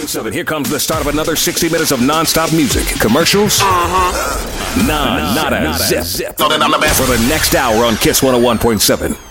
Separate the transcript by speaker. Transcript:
Speaker 1: 101.7. Here comes the start of another 60 minutes of nonstop music, commercials, nada zip.
Speaker 2: So then I'm the best.
Speaker 1: For the next hour on Kiss 101.7.